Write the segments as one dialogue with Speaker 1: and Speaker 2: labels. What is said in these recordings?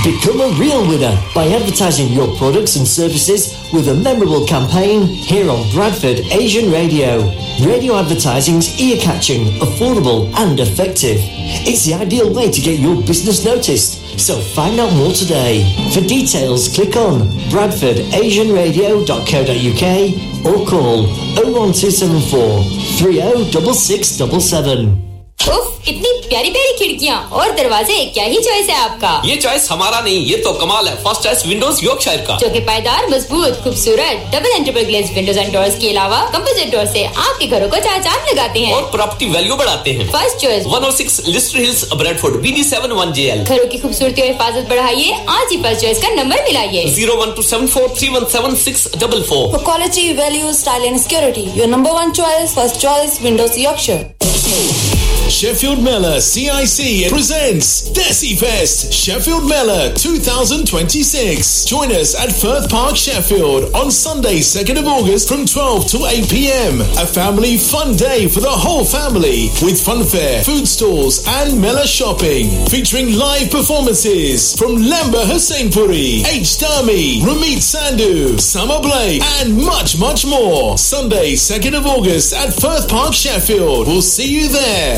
Speaker 1: Become a real winner by advertising your products and services with a memorable campaign here on Bradford Asian Radio. Radio advertising's ear-catching, affordable and effective. It's the ideal way to get your business noticed. So find out more today. For details, click on bradfordasianradio.co.uk or call 01274 306677.
Speaker 2: उफ, इतनी प्यारी प्यारी खिड़कियां और दरवाजे, क्या ही choice है आपका।
Speaker 3: ये चॉइस हमारा नहीं, ये तो कमाल है फर्स्ट चॉइस विंडोज यॉर्कशायर का,
Speaker 2: जो कि पायदार, मजबूत, खूबसूरत double and triple glaze Windows and doors के अलावा कंपोजिट डोर से आपके घरों को चार चांद लगाते हैं
Speaker 3: और प्रॉपर्टी वैल्यू बढ़ाते हैं।
Speaker 2: First choice
Speaker 3: 106 Leicester hills, Bradford, BD71JL।
Speaker 2: घरों की खूबसूरती और हिफाजत बढ़ाइए, आज ही फर्स्ट चॉइस का number मिलाइए
Speaker 3: 01274317644।
Speaker 4: For quality, value, style and security, your number one choice, first choice, Windows Yorkshire.
Speaker 5: Sheffield Mellor CIC presents Desi Fest Sheffield Mellor 2026. Join us at Firth Park, Sheffield on Sunday 2nd of August from 12 to 8 p.m. A family fun day for the whole family with funfair, food stalls and Mellor shopping. Featuring live performances from Lamba Hussainpuri, H. Dami, Ramit Sandhu, Summer Blake and much, much more. Sunday 2nd of August at Firth Park, Sheffield. We'll see you there.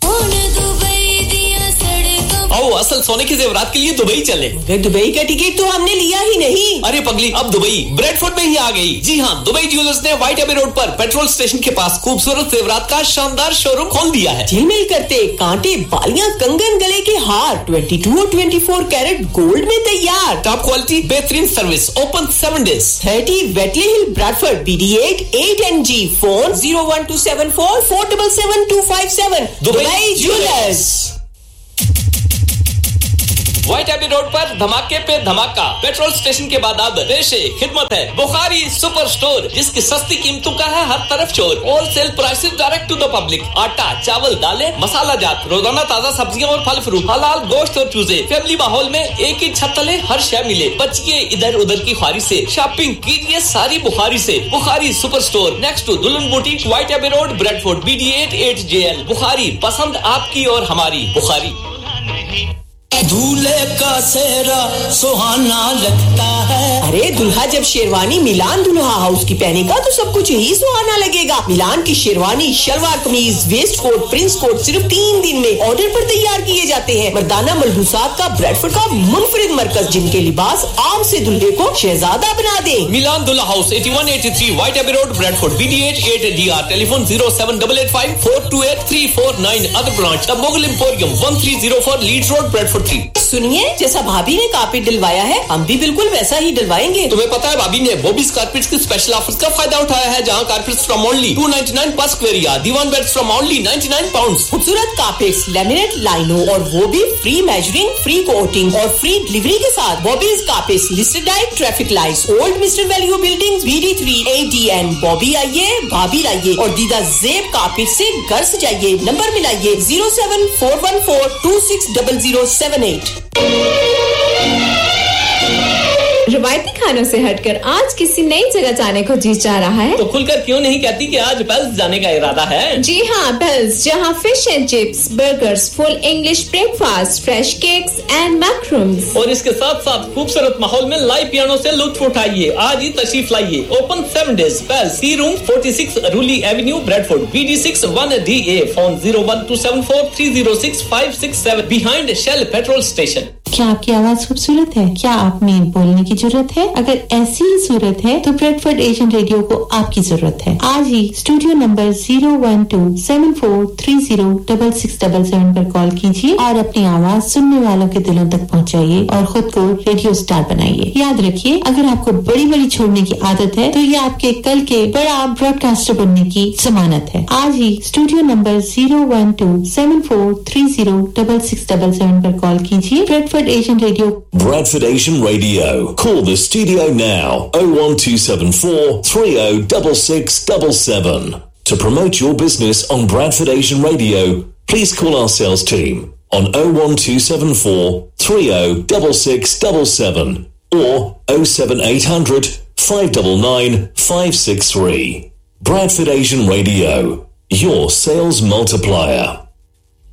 Speaker 3: आओ असल सोने के जेवरात के लिए Dubai चले।
Speaker 6: मगर Dubai का टिकट तो हमने लिया ही नहीं।
Speaker 3: अरे पगली, अब दुबई ब्रैडफोर्ड में ही आ गई। जी हाँ, दुबई ज्वेलर्स ने व्हाइट एबी रोड पर पेट्रोल स्टेशन के पास खूबसूरत जेवरात का शानदार शोरूम खोल दिया है।
Speaker 6: झिलमिल करते कांटे, बालियां, कंगन, गले के हार 22 और 24 कैरेट गोल्ड में तैयार।
Speaker 3: टॉप क्वालिटी, बेहतरीन सर्विस, ओपन 7 days।
Speaker 6: 30 वेटली हिल, Bradford, BD8 8NG। Phone 01274 477 257। Dubai jewellers.
Speaker 3: White AB road पर धमाके पे धमाका। पेट्रोल स्टेशन के बाद अब पेशे खिदमत है बुखारी सुपर स्टोर, जिसकी सस्ती कीमतों का है हर तरफ शोर। Wholesale prices direct to the public. आटा, चावल, दालें, मसाला जात, रोजाना ताजा सब्जियां और फल फ्रूट, हलाल गोश्त और चूजे। फैमिली माहौल में एक ही छत तले हर शय मिले। बचिए इधर उधर की ख्वारी से, शॉपिंग कीजिए सारी बुखारी से। Bukhari super store next to दुल्हन boutique, white AB road, Bradford, BD8 8JL। Bukhari, पसंद आपकी और हमारी बुखारी।
Speaker 7: दूल्हे का सेहरा सुहाना लगता है।
Speaker 6: अरे दुल्हा जब शेरवानी मिलान दुल्हा हाउस की पहनेगा तो सब कुछ ही सुहाना लगेगा। मिलान की शेरवानी, शलवार कमीज, वेस्ट कोट, प्रिंस कोट सिर्फ 3 दिन में ऑर्डर पर तैयार किए जाते हैं। मर्दाना मलबूसात का ब्रैडफोर्ड का मुनफरिद मरकज, जिनके लिबास आम से दुल्हे को शहजादा बना दे।
Speaker 3: मिलान दुल्हा house 8183 white AB road, Bradford, BD8 8DR। Telephone 07885 428 349। Other branch the Mughal emporium 1304 Leeds road, Bradford.
Speaker 6: सुनिए, जैसा भाभी ने कारपेट डलवाया है, हम भी बिल्कुल वैसा ही डलवाएंगे।
Speaker 3: तुम्हें पता है भाभी ने बॉबीज कारपेट्स की स्पेशल ऑफर्स का फायदा उठाया है, जहां कारपेट्स फ्रॉम ओनली 299 पर square yard, Diwan beds from only 99 pounds.
Speaker 6: खूबसूरत कारपेट्स, लैमिनेट लाइनों और वो भी फ्री मेजरिंग, फ्री कोटिंग और फ्री डिलीवरी के साथ। Bobby's carpets, listed diet, traffic lights, old mister value buildings, BD3 8DN। Bobby आइए, भाभी लाइए और दीदा जेब कारपेट से घर सजाइए। नंबर मिलाइए 07414260078।
Speaker 8: रवायती खानों से हटकर आज किसी नई जगह जाने को जी चाह रहा है
Speaker 3: तो खुलकर क्यों नहीं कहती कि आज पेल्स जाने का इरादा है।
Speaker 8: जी हाँ, पेल्स, जहाँ fish and chips, burgers, full English breakfast, fresh cakes and macros
Speaker 3: और इसके साथ साथ खूबसूरत माहौल में लाइव पियानो से लुत्फ उठाइए। आज ही तशरीफ लाइए। Open 7 days। Pails, C room 46 रूली Avenue, Bradford, BD6 1DA। Phone 01274 306 567 behind shell petrol station.
Speaker 9: क्या आपकी आवाज खूबसूरत है? क्या आप में बोलने की जरूरत है? अगर ऐसी ही सूरत है तो ब्रैडफोर्ड एशियन रेडियो को आपकी जरूरत है। आज ही स्टूडियो नंबर 01274306677 पर कॉल कीजिए और अपनी आवाज सुनने वालों के दिलों तक पहुंचाइए और खुद को रेडियो स्टार बनाइए। याद रखिए, अगर आपको बड़ी बड़ी छोड़ने की आदत है तो ये आपके कल के बड़ा ब्रॉडकास्टर बनने की जमानत है। आज ही स्टूडियो नंबर 01274306677 पर कॉल कीजिए। Bradford Asian Radio.
Speaker 5: Bradford Asian Radio. Call the studio now 01274 306677. To promote your business on Bradford Asian Radio, please call our sales team on 01274 306677 or 07800 599 563. Bradford Asian Radio, your sales multiplier.